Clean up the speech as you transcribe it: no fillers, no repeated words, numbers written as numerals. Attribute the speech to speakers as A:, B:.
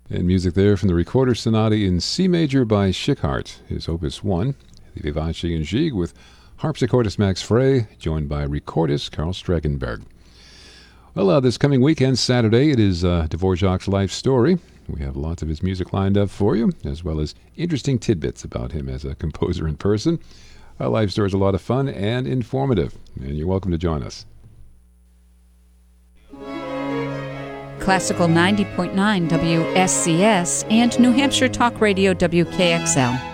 A: And music there from the Recorder Sonata in C major by Schickhardt, his Opus 1, the Vivace and Gigue with harpsichordist Max Frey, joined by recordist Karl Stregenberg. Well, this coming weekend, Saturday, it is Dvorak's life story. We have lots of his music lined up for you, as well as interesting tidbits about him as a composer in person. Our life story is a lot of fun and informative, and you're welcome to join us.
B: Classical 90.9 WSCS and New Hampshire Talk Radio WKXL.